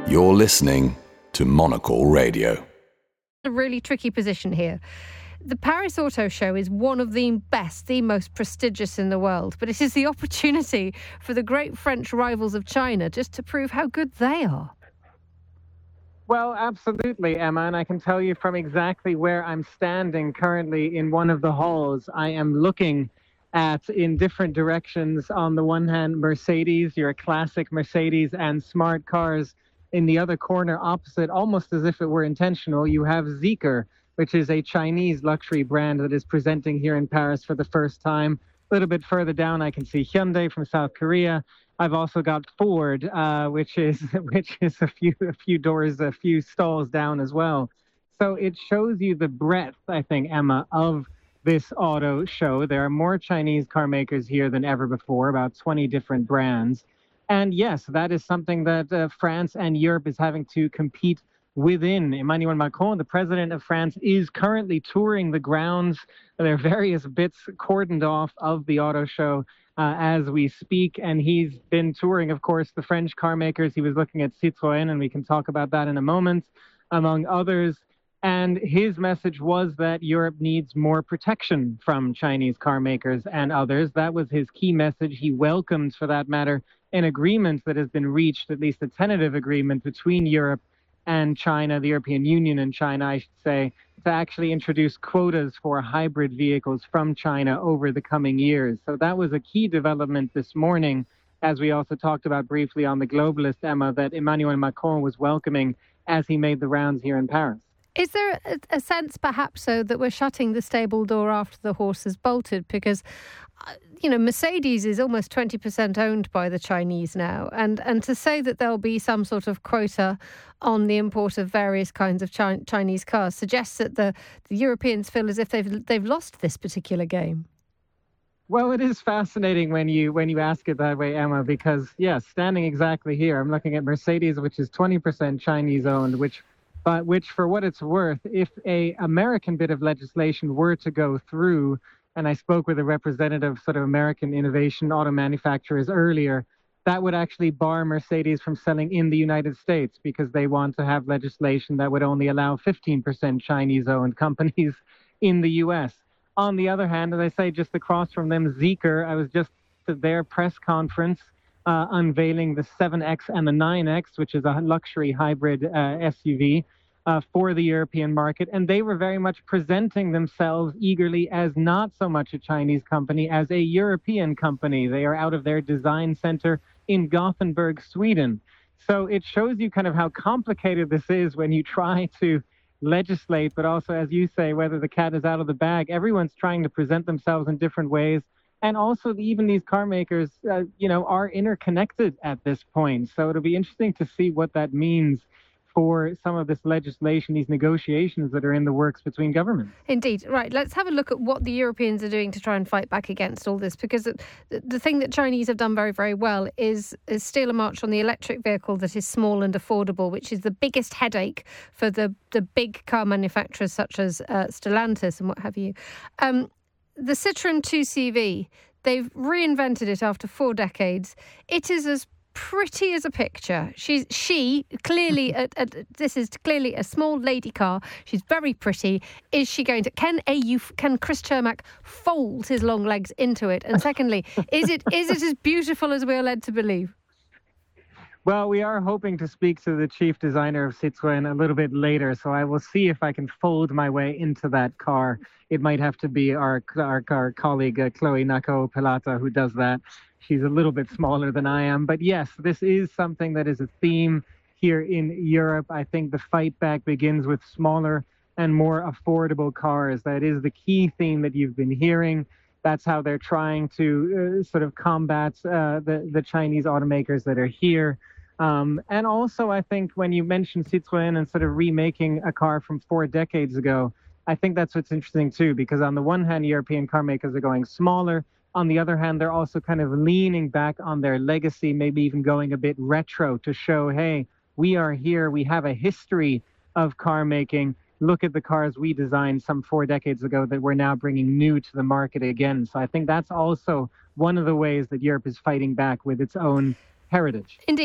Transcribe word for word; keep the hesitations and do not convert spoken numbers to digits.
You're listening to Monocle Radio. A really tricky position here. The Paris Auto Show is one of the best, the most prestigious in the world, but it is the opportunity for the great French rivals of China just to prove how good they are. Well, absolutely, Emma, and I can tell you from exactly where I'm standing currently in one of the halls. I am looking at, in different directions, on the one hand, Mercedes, your classic Mercedes, and smart cars. In the other corner opposite, almost as if it were intentional, you have Zeekr, which is a Chinese luxury brand that is presenting here in Paris for the first time. A little bit further down, I can see Hyundai from South Korea. I've also got Ford, uh, which is which is a few a few doors, a few stalls down as well. So it shows you the breadth, I think, Emma, of this auto show. There are more Chinese car makers here than ever before, about twenty different brands. And yes, that is something that uh, France and Europe is having to compete within. Emmanuel Macron, the president of France, is currently touring the grounds. There are various bits cordoned off of the auto show uh, as we speak. And he's been touring, of course, the French car makers. He was looking at Citroën, and we can talk about that in a moment, among others. And his message was that Europe needs more protection from Chinese car makers and others. That was his key message. He welcomed, for that matter, an agreement that has been reached, at least a tentative agreement between Europe and China, the European Union and China, I should say, to actually introduce quotas for hybrid vehicles from China over the coming years. So that was a key development this morning, as we also talked about briefly on the Globalist, Emma, that Emmanuel Macron was welcoming as he made the rounds here in Paris. Is there a, a sense, perhaps, so that we're shutting the stable door after the horse has bolted? Because, uh, you know, Mercedes is almost twenty percent owned by the Chinese now. And, and to say that there'll be some sort of quota on the import of various kinds of Chi- Chinese cars suggests that the, the Europeans feel as if they've they've lost this particular game. Well, it is fascinating when you when you ask it that way, Emma, because, yes, standing exactly here, I'm looking at Mercedes, which is twenty percent Chinese owned, which... but which, for what it's worth, if a American bit of legislation were to go through, and I spoke with a representative of sort of American innovation auto manufacturers earlier, that would actually bar Mercedes from selling in the United States because they want to have legislation that would only allow fifteen percent Chinese-owned companies in the U S. On the other hand, as I say, just across from them, Zeekr, I was just at their press conference uh, unveiling the seven X and the nine X, which is a luxury hybrid uh, S U V. Uh, for the European market, and they were very much presenting themselves eagerly as not so much a Chinese company as a European company. They are out of their design center in Gothenburg, Sweden. So it shows you kind of how complicated this is when you try to legislate, but also, as you say, whether the cat is out of the bag. Everyone's trying to present themselves in different ways. And also, even these car makers, uh, you know, are interconnected at this point. So it'll be interesting to see what that means for some of this legislation, these negotiations that are in the works between governments. Indeed. Right. Let's have a look at what the Europeans are doing to try and fight back against all this, because the, the thing that Chinese have done very, very well is, is steal a march on the electric vehicle that is small and affordable, which is the biggest headache for the, the big car manufacturers such as uh, Stellantis and what have you. Um, the Citroën two C V, they've reinvented it after four decades. It is as pretty as a picture. She's she clearly a, a, this is clearly a small lady car. She's very pretty. Is she going to can a you can Chris Chermak fold his long legs into it? And secondly, is it is it as beautiful as we're led to believe? Well, we are hoping to speak to the chief designer of Citroën a little bit later, so I will see if I can fold my way into that car. It might have to be our our, our colleague uh, Chloe Nako Pelata who does that. She's a little bit smaller than I am. But yes, this is something that is a theme here in Europe. I think the fight back begins with smaller and more affordable cars. That is the key theme that you've been hearing. That's how they're trying to uh, sort of combat uh, the, the Chinese automakers that are here. Um, and also, I think when you mentioned Citroën and sort of remaking a car from four decades ago, I think that's what's interesting too, because on the one hand, European car makers are going smaller. On the other hand, they're also kind of leaning back on their legacy, maybe even going a bit retro to show, hey, we are here. We have a history of car making. Look at the cars we designed some four decades ago that we're now bringing new to the market again. So I think that's also one of the ways that Europe is fighting back with its own heritage. Indeed.